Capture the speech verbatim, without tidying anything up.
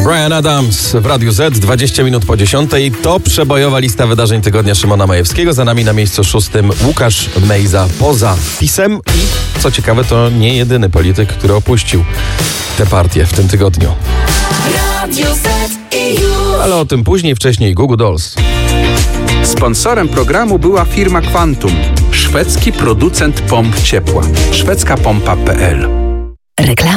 Bryan Adams w Radiu Z, dwadzieścia minut po dziesiątej. To przebojowa lista wydarzeń tygodnia Szymona Majewskiego. Za nami na miejscu szóstym Łukasz Mejza poza PiS-em. I co ciekawe, to nie jedyny polityk, który opuścił tę partię w tym tygodniu. Radio Z i już. Ale o tym później, wcześniej Google Dolls. Sponsorem programu była firma Quantum, szwedzki producent pomp ciepła. szwedzka pompa kropka p l. Reklama.